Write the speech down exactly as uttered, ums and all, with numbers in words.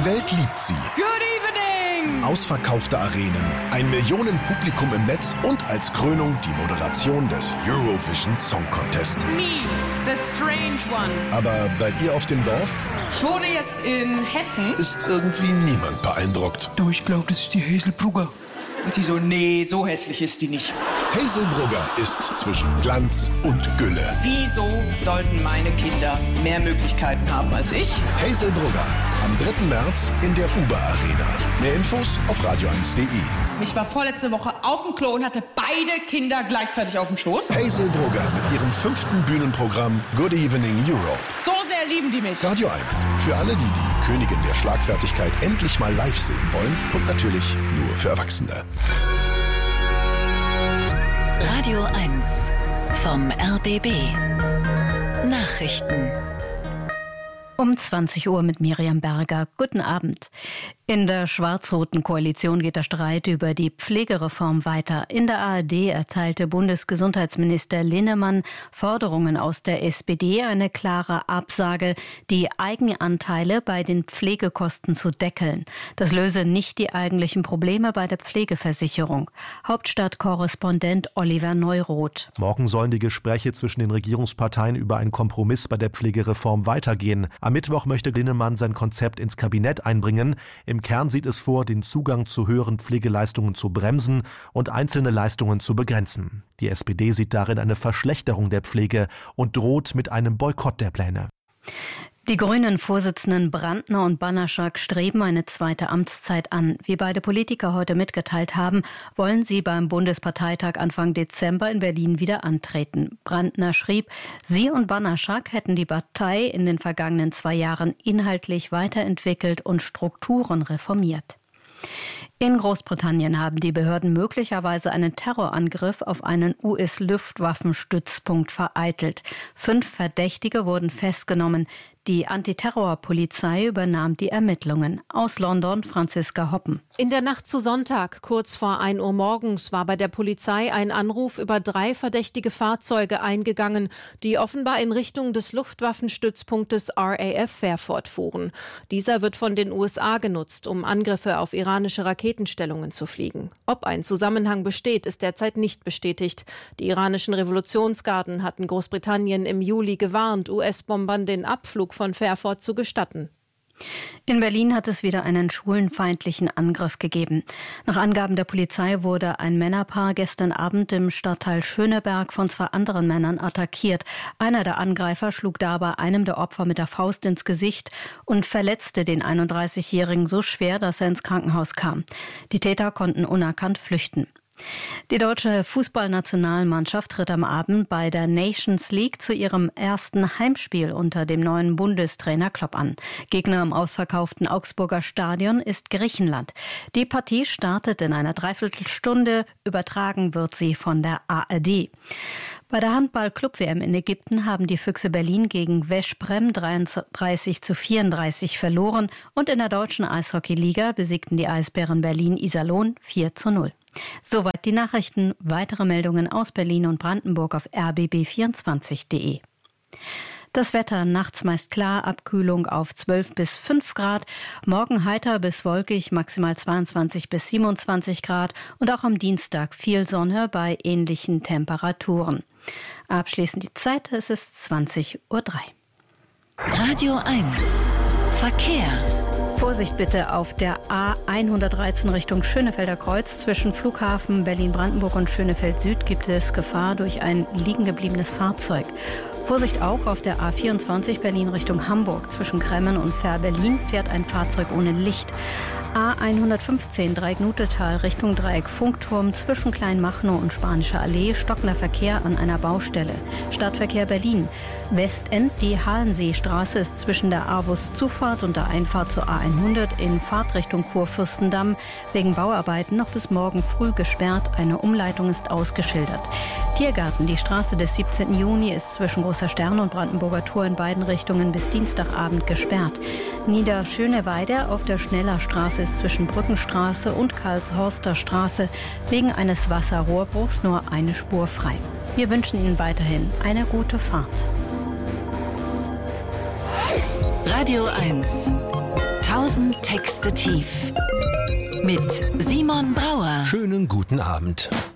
Die Welt liebt sie. Good evening! Ausverkaufte Arenen, ein Millionenpublikum im Netz und als Krönung die Moderation des Eurovision Song Contest. Me, the strange one. Aber bei ihr auf dem Dorf? Ich wohne jetzt in Hessen. Ist irgendwie niemand beeindruckt. Du, ich glaube, das ist die Hazelbrugger. Und sie so, nee, so hässlich ist die nicht. Hazelbrugger ist zwischen Glanz und Gülle. Wieso sollten meine Kinder mehr Möglichkeiten haben als ich? Hazelbrugger, am dritten März in der Uber Arena. Mehr Infos auf radio eins punkt de. Ich war vorletzte Woche auf dem Klo und hatte beide Kinder gleichzeitig auf dem Schoß. Hazelbrugger mit ihrem fünften Bühnenprogramm Good Evening Europe. So sehr lieben die mich. Radio eins, für alle, die die Königin der Schlagfertigkeit endlich mal live sehen wollen und natürlich nur für Erwachsene. Radio eins vom R B B. Nachrichten. Um zwanzig Uhr mit Miriam Berger. Guten Abend. In der schwarz-roten Koalition geht der Streit über die Pflegereform weiter. In der A R D erteilte Bundesgesundheitsminister Linnemann Forderungen aus der S P D eine klare Absage, die Eigenanteile bei den Pflegekosten zu deckeln. Das löse nicht die eigentlichen Probleme bei der Pflegeversicherung. Hauptstadtkorrespondent Oliver Neuroth. Morgen sollen die Gespräche zwischen den Regierungsparteien über einen Kompromiss bei der Pflegereform weitergehen. Am Mittwoch möchte Linnemann sein Konzept ins Kabinett einbringen. Im Kern sieht es vor, den Zugang zu höheren Pflegeleistungen zu bremsen und einzelne Leistungen zu begrenzen. Die S P D sieht darin eine Verschlechterung der Pflege und droht mit einem Boykott der Pläne. Die Grünen-Vorsitzenden Brandner und Banaszak streben eine zweite Amtszeit an. Wie beide Politiker heute mitgeteilt haben, wollen sie beim Bundesparteitag Anfang Dezember in Berlin wieder antreten. Brandner schrieb, sie und Banaszak hätten die Partei in den vergangenen zwei Jahren inhaltlich weiterentwickelt und Strukturen reformiert. In Großbritannien haben die Behörden möglicherweise einen Terrorangriff auf einen U S-Luftwaffenstützpunkt vereitelt. Fünf Verdächtige wurden festgenommen. Die Antiterrorpolizei übernahm die Ermittlungen. Aus London Franziska Hoppen. In der Nacht zu Sonntag, kurz vor ein Uhr morgens, war bei der Polizei ein Anruf über drei verdächtige Fahrzeuge eingegangen, die offenbar in Richtung des Luftwaffenstützpunktes R A F Fairford fuhren. Dieser wird von den U S A genutzt, um Angriffe auf iranische Raketenstellungen zu fliegen. Ob ein Zusammenhang besteht, ist derzeit nicht bestätigt. Die iranischen Revolutionsgarden hatten Großbritannien im Juli gewarnt, U S-Bombern den Abflug von Fairford zu gestatten. In Berlin hat es wieder einen schwulenfeindlichen Angriff gegeben. Nach Angaben der Polizei wurde ein Männerpaar gestern Abend im Stadtteil Schöneberg von zwei anderen Männern attackiert. Einer der Angreifer schlug dabei einem der Opfer mit der Faust ins Gesicht und verletzte den einunddreißigjährigen so schwer, dass er ins Krankenhaus kam. Die Täter konnten unerkannt flüchten. Die deutsche Fußballnationalmannschaft tritt am Abend bei der Nations League zu ihrem ersten Heimspiel unter dem neuen Bundestrainer Klopp an. Gegner im ausverkauften Augsburger Stadion ist Griechenland. Die Partie startet in einer Dreiviertelstunde, übertragen wird sie von der A R D. Bei der Handball-Club-W M in Ägypten haben die Füchse Berlin gegen Veszprem dreiunddreißig zu vierunddreißig verloren und in der deutschen Eishockey-Liga besiegten die Eisbären Berlin Iserlohn vier zu null. Soweit die Nachrichten. Weitere Meldungen aus Berlin und Brandenburg auf r b b vierundzwanzig punkt de. Das Wetter nachts meist klar, Abkühlung auf zwölf bis fünf Grad, morgen heiter bis wolkig, maximal zweiundzwanzig bis siebenundzwanzig Grad und auch am Dienstag viel Sonne bei ähnlichen Temperaturen. Abschließend die Zeit, es ist zwanzig Uhr drei. Radio eins Verkehr. Vorsicht bitte auf der A hundertdreizehn Richtung Schönefelder Kreuz. Zwischen Flughafen Berlin-Brandenburg und Schönefeld Süd gibt es Gefahr durch ein liegengebliebenes Fahrzeug. Vorsicht auch auf der A vierundzwanzig Berlin Richtung Hamburg. Zwischen Kremmen und Fähr-Berlin fährt ein Fahrzeug ohne Licht. A hundertfünfzehn Dreieck-Nutetal Richtung Dreieck Funkturm zwischen Kleinmachnow und Spanischer Allee stockender Verkehr an einer Baustelle. Stadtverkehr Berlin. Westend, die Hallenseestraße ist zwischen der Arvus-Zufahrt und der Einfahrt zur A hundert in Fahrtrichtung Kurfürstendamm wegen Bauarbeiten noch bis morgen früh gesperrt. Eine Umleitung ist ausgeschildert. Tiergarten, die Straße des siebzehnten Juni ist zwischen Großer Stern und Brandenburger Tor in beiden Richtungen bis Dienstagabend gesperrt. Niederschöneweide auf der Schnellerstraße ist zwischen Brückenstraße und Karlshorster Straße wegen eines Wasserrohrbruchs nur eine Spur frei. Wir wünschen Ihnen weiterhin eine gute Fahrt. Radio eins Tausend Texte tief. Mit Simon Brauer. Schönen guten Abend.